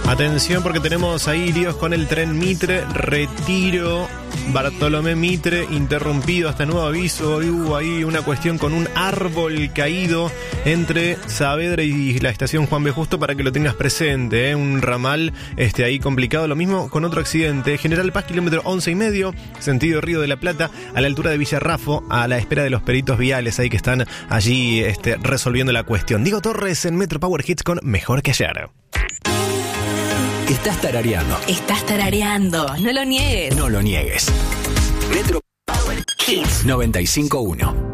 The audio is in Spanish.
Atención porque tenemos ahí líos con el tren Mitre, Retiro, Bartolomé Mitre, interrumpido hasta nuevo aviso. Hoy hubo ahí una cuestión con un árbol caído entre Saavedra y la estación Juan B. Justo para que lo tengas presente, un ramal ahí complicado. Lo mismo con otro accidente, General Paz, kilómetro 11,5, sentido Río de la Plata, a la altura de Villarrafo, a la espera de los peritos viales ahí que están allí resolviendo la cuestión. Diego Torres en Metro Power Hits con Mejor que ayer. Estás tarareando. Estás tarareando. No lo niegues. No lo niegues. Metro Power Hits 95.1.